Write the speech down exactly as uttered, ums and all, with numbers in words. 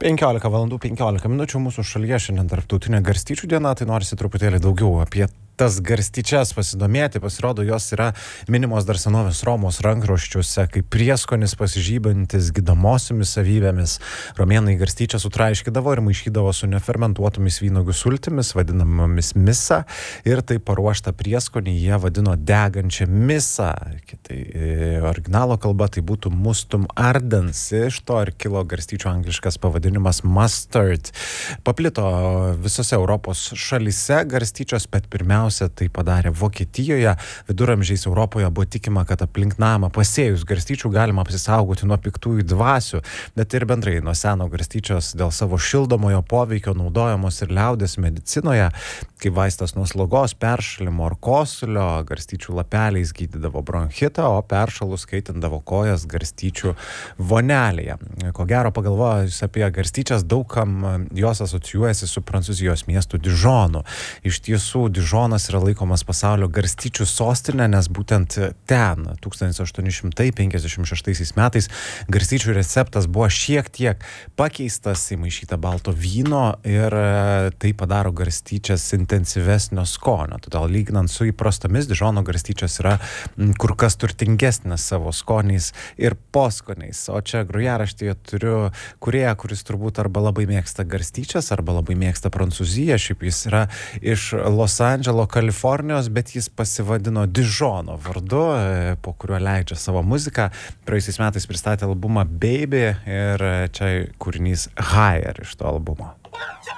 penkiolika valandų penkiolika minučių mūsų šalyje šiandien tarptautinė garstyčių diena, tai norisi truputėlį daugiau apie tas garstyčias pasidomėti. Pasirodo, jos yra minimos dar senovės Romos rankraščiuose, kaip prieskonis pasižybantis gydomosiomis savybėmis. Romėnai garstyčią sutraiškydavo ir maišydavo su nefermentuotomis vynuogių sultimis, vadinamomis misa, ir tai paruoštą prieskonį jie vadino degančią misą. Kitai originalo kalba tai būtų mustum ardens, iš to ir kilo garstyčių angliškas pavadinimas mustard. Paplito visose Europos šalyse garstyčios, bet pirmiausia tai padarė Vokietijoje. Viduramžiais Europoje buvo tikima, kad aplink namą pasėjus garstyčių galima apsisaugoti nuo piktųjų dvasių, bet ir bendrai nuo seno garstyčios dėl savo šildomojo poveikio naudojamos ir liaudės medicinoje, kaip vaistas nuo slogos, peršalimo ar kosulio. Garstyčių lapeliais gydydavo bronchitą, o peršalus kaitindavo kojas garstyčių vonelėje. Ko gero, pagalvojus apie garstyčias, daugam jos asocijuojasi su Prancūzijos miestu Dižonu. Iš tiesų, Dižonas yra laikomas pasaulio garstyčių sostinė, nes būtent ten tūkstantis aštuoni šimtai penkiasdešimt šeštaisiais metais garstyčių receptas buvo šiek tiek pakeistas, įmaišyta balto vyno ir tai padaro garstyčias intensyvesnio skonio. Todėl lyginant su įprastomis, Dižono garstyčios yra kur kas turtingesnės savo skoniais ir poskoniais. O čia grojaraštyje turiu kūrėją, kuris turbūt arba labai mėgsta garstyčias, arba labai mėgsta Prancūziją. Šiaip jis yra iš Los Andželo, Kalifornijos, bet jis pasivadino Dižono vardu, po kuriuo leidžia savo muziką. Praėjusiais metais pristatė albumą Baby ir čia kūrinys Higher iš to albumo.